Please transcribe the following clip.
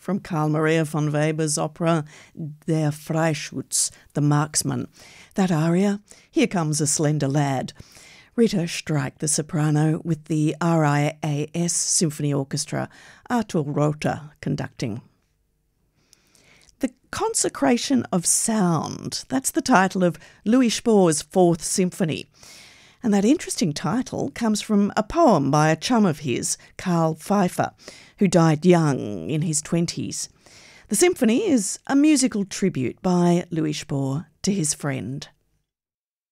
from Carl Maria von Weber's opera Der Freischütz, The Marksman. That aria, Here Comes a Slender Lad. Rita Streich, the soprano, with the RIAS Symphony Orchestra, Artur Rota conducting. The Consecration of Sound, that's the title of Louis Spohr's Fourth Symphony. And that interesting title comes from a poem by a chum of his, Karl Pfeiffer, who died young in his 20s. The symphony is a musical tribute by Louis Spohr to his friend.